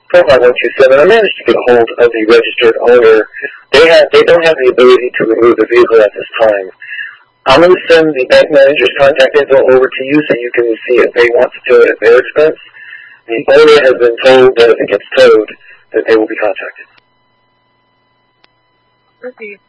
profile 127. I managed to get a hold of the registered owner. They don't have the ability to remove the vehicle at this time. I'm going to send the bank manager's contact info over to you so you can see if they want to tow it at their expense. The owner has been told that if it gets towed, that they will be contacted. Okay.